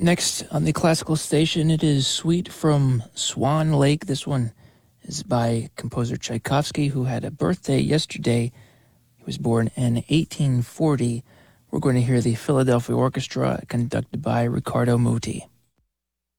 Next on the classical station, it is Suite from Swan Lake. This one is by composer Tchaikovsky, who had a birthday yesterday. He was born in 1840. We're going to hear the Philadelphia Orchestra conducted by Riccardo Muti.